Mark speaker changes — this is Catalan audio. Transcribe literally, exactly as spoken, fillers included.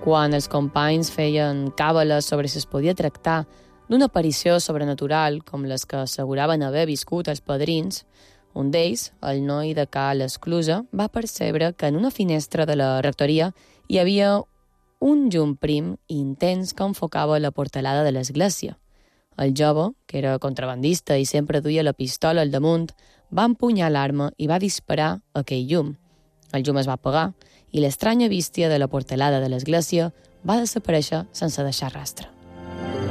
Speaker 1: Quan els companys feien càbales sobre si es podia tractar d'una aparició sobrenatural, com les que asseguraven haver viscut els padrins, un d'ells, el noi de Ca l'Esclusa, va percebre que en una finestra de la rectoria hi havia un llum prim i intens que enfocava la portalada de l'església. El jove, que era contrabandista i sempre duia la pistola al damunt, va empunyar l'arma i va disparar aquell llum. El llum es va apagar i l'estranya bístia de la portalada de l'església va desaparèixer sense deixar rastre.